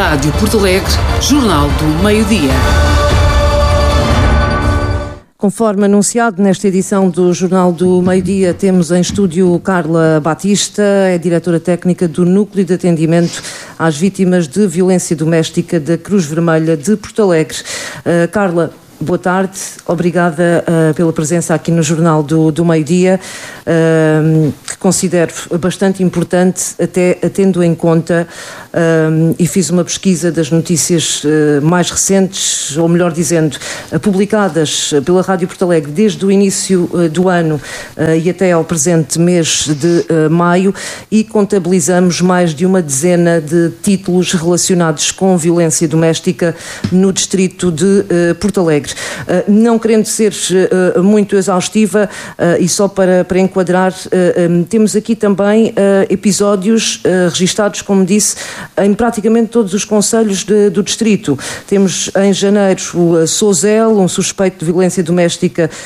Rádio Porto Alegre, Jornal do Meio-Dia. Conforme anunciado nesta edição do Jornal do Meio-Dia, temos em estúdio Carla Batista, é diretora técnica do Núcleo de Atendimento às Vítimas de Violência Doméstica da Cruz Vermelha de Porto Alegre. Carla, boa tarde, obrigada pela presença aqui no Jornal do Meio-Dia, que considero bastante importante, até tendo em conta, e fiz uma pesquisa das notícias mais recentes, ou melhor dizendo, publicadas pela Rádio Porto Alegre desde o início do ano e até ao presente mês de maio, e contabilizamos mais de uma dezena de títulos relacionados com violência doméstica no distrito de Porto Alegre. Não querendo ser muito exaustiva e só para enquadrar, temos aqui também episódios registados, como disse, em praticamente todos os concelhos do distrito. Temos em janeiro o Sozel, um suspeito de violência doméstica